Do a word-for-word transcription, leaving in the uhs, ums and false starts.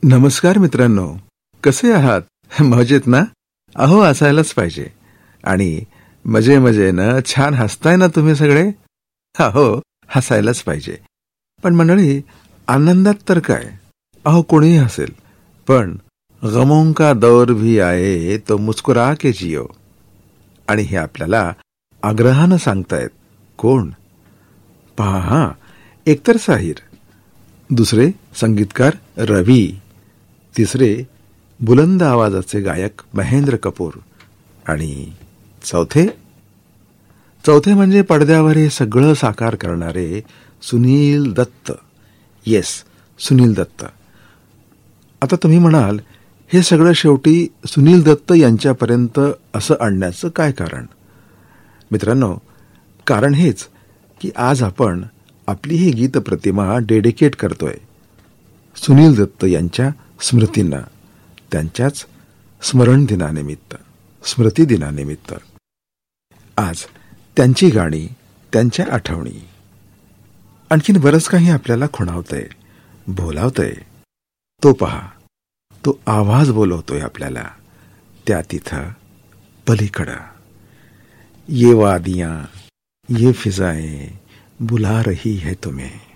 नमस्कार मित्रांनो, कसे आहात? मजेत ना? अहो असायलाच पाहिजे. आणि मजे मजेनं छान हसताय ना तुम्ही सगळे? अहो हसायलाच पाहिजे. पण मंडळी, आनंदात तर काय, अहो कोणीही हसेल, पण गमों का दौर भी आए तो मुस्कुरा के जियो. आणि हे आपल्याला आग्रहानं सांगतायत कोण? पहा हा, एकतर साहिर, दुसरे संगीतकार रवी, तिसरे बुलंद आवाजाचे गायक महेंद्र कपूर आणि चौथे चौथे म्हणजे पडद्यावर हे सगळं साकार करणारे सुनील दत्त. येस, सुनील दत्त. आता तुम्ही म्हणाल, हे सगळं शेवटी सुनील दत्त यांच्यापर्यंत असं आणण्याचं काय कारण? मित्रांनो, कारण हेच की आज आपण आपली ही गीत प्रतिमा डेडिकेट करतोय सुनील दत्त यांच्या स्मृतींना, त्यांच्याच स्मरण दिनानिमित्त, स्मृती दिनानिमित्त. आज त्यांची गाणी, त्यांच्या आठवणी, आणखीन बरंच काही आपल्याला खुणावतंय, बोलावतंय. तो पहा, तो आवाज बोलवतोय आपल्याला त्या तिथं पलीकडं. ये वादियां, ये फिजाएं बुला रही है तुम्हें.